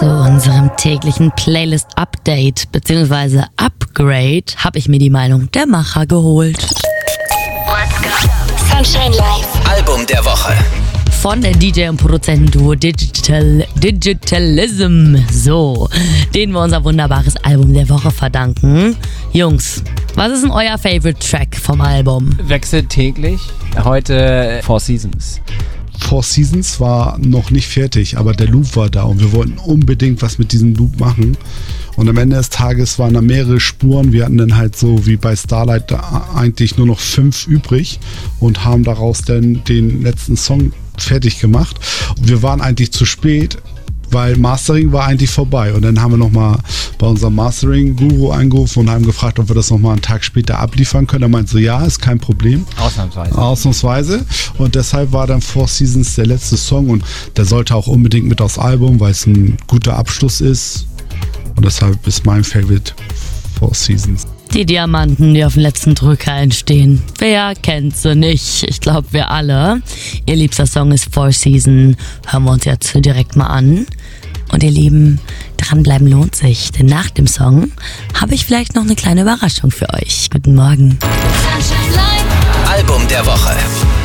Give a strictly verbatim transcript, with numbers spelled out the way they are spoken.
Zu unserem täglichen Playlist-Update bzw. Upgrade habe ich mir die Meinung der Macher geholt. Sunshine Live. Album der Woche. Von der D J und Produzentenduo Digital, Digitalism. So, denen wir unser wunderbares Album der Woche verdanken. Jungs, was ist denn euer Favorite Track vom Album? Wechselt täglich. Heute Four Seasons. Four Seasons war noch nicht fertig, aber der Loop war da und wir wollten unbedingt was mit diesem Loop machen. Und am Ende des Tages waren da mehrere Spuren. Wir hatten dann halt so wie bei Starlight eigentlich nur noch fünf übrig und haben daraus dann den letzten Song fertig gemacht. Wir waren eigentlich zu spät, weil Mastering war eigentlich vorbei. Und dann haben wir nochmal bei unserem Mastering-Guru angerufen und haben gefragt, ob wir das nochmal einen Tag später abliefern können. Er meinte so, ja, ist kein Problem. Ausnahmsweise. Ausnahmsweise. Und deshalb war dann Four Seasons der letzte Song und der sollte auch unbedingt mit aufs Album, weil es ein guter Abschluss ist. Und deshalb ist mein Favorite Four Seasons. Die Diamanten, die auf dem letzten Drücker entstehen. Wer kennt sie nicht? Ich glaube, wir alle. Ihr liebster Song ist Four Seasons. Hören wir uns jetzt direkt mal an. Und ihr Lieben, dranbleiben lohnt sich. Denn nach dem Song habe ich vielleicht noch eine kleine Überraschung für euch. Guten Morgen. Sunshine Live. Album der Woche.